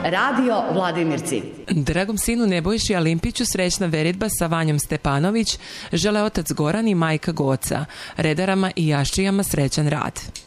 Radio Vladimirci. Dragom sinu Nebojši Alimpiću srećna veritba sa Vanjom Stepanović žele otac Goran i majka Goca. Redarama i jaščijama srećan rad.